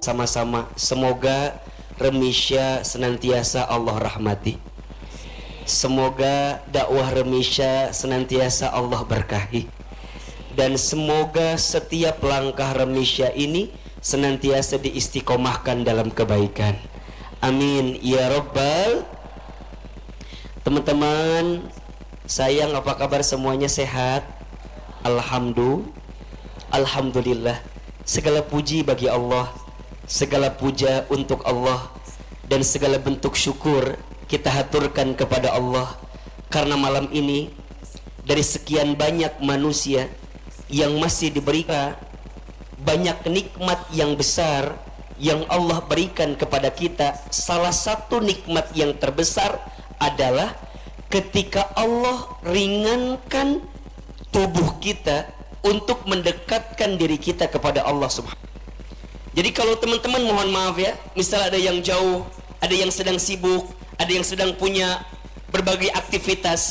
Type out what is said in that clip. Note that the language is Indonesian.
sama-sama. Semoga Remisya senantiasa Allah rahmati. Semoga dakwah Remisya senantiasa Allah berkahi. Dan semoga setiap langkah Remisya ini senantiasa diistiqomahkan dalam kebaikan. Amin ya rabbal. Teman-teman sayang, apa kabar semuanya? Sehat? Alhamdulillah. Segala puji bagi Allah, segala puja untuk Allah, dan segala bentuk syukur kita haturkan kepada Allah. Karena malam ini dari sekian banyak manusia yang masih diberikan banyak nikmat yang besar yang Allah berikan kepada kita, salah satu nikmat yang terbesar adalah ketika Allah ringankan tubuh kita untuk mendekatkan diri kita kepada Allah Subhanahu. Jadi kalau teman-teman, mohon maaf ya, misal ada yang jauh, ada yang sedang sibuk, ada yang sedang punya berbagai aktivitas,